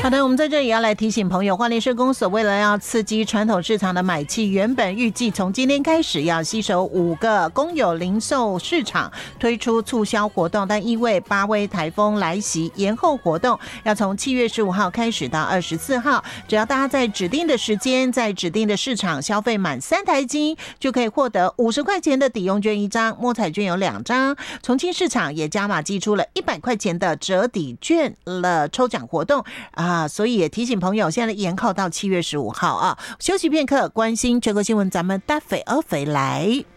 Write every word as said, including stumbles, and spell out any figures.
好的，我们在这里要来提醒朋友，花莲市公所为了要刺激传统市场的买气，原本预计从今天开始要携手五个公有零售市场推出促销活动，但因为八威台风来袭，延后活动，要从七月十五号开始到二十四号，只要大家在指定的时间，在指定的市场消费满三台金，就可以获得五十块钱的抵用券一张，摸彩券有两张。重庆市场也加码寄出了一百块钱的折抵券了抽奖活动啊，所以也提醒朋友，现在延后到七月十五号啊。休息片刻，关心全国新闻，咱们大肥而肥来。